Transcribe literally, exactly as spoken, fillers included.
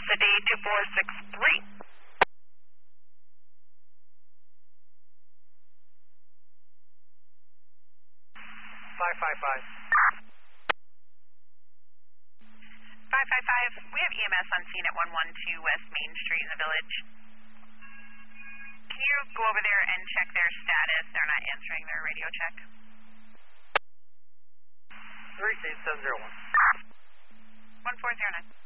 City two four six three. five five five. five five five, we have E M S on scene at one one two West Main Street in the Village. Can you go over there and check their status? They're not answering their radio check. three seven zero one. one four zero nine.